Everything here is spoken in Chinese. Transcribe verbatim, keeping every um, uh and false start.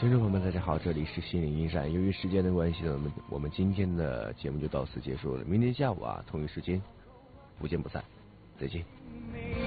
听众朋友们，大家好，这里是心灵驿站。由于时间的关系呢，我们我们今天的节目就到此结束了。明天下午啊，同一时间不见不散，再见。